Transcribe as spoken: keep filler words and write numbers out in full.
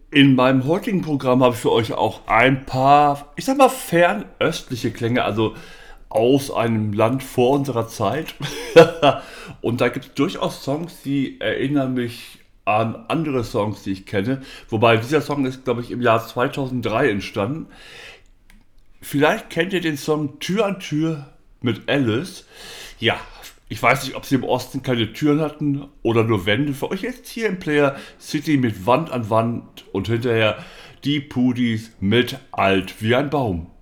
In meinem heutigen Programm habe ich für euch auch ein paar, ich sag mal, fernöstliche Klänge, also aus einem Land vor unserer Zeit. Und da gibt es durchaus Songs, die erinnern mich an andere Songs, die ich kenne. Wobei dieser Song ist, glaube ich, im Jahr zweitausenddrei entstanden. Vielleicht kennt ihr den Song Tür an Tür mit Alice. Ja, ich weiß nicht, ob sie im Osten keine Türen hatten oder nur Wände. Für euch jetzt hier im Player City mit Wand an Wand und hinterher die Pudis mit Alt wie ein Baum.